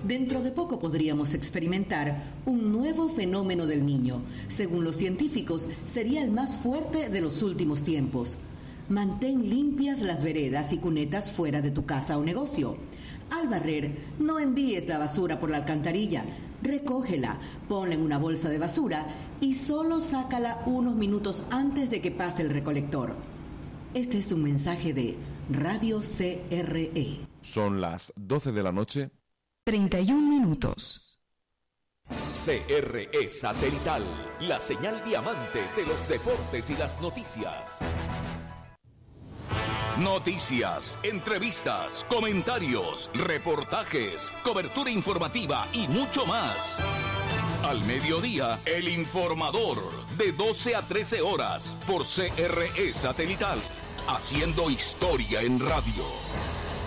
Dentro de poco podríamos experimentar un nuevo fenómeno del niño. Según los científicos, sería el más fuerte de los últimos tiempos. Mantén limpias las veredas y cunetas fuera de tu casa o negocio. Al barrer, no envíes la basura por la alcantarilla. Recógela, ponla en una bolsa de basura y solo sácala unos minutos antes de que pase el recolector. Este es un mensaje de Radio CRE. Son las 12 de la noche. 31 minutos. CRE Satelital, la señal diamante de los deportes y las noticias. Noticias, entrevistas, comentarios, reportajes, cobertura informativa y mucho más. Al mediodía, El Informador, de 12 a 13 horas, por CRE Satelital, haciendo historia en radio.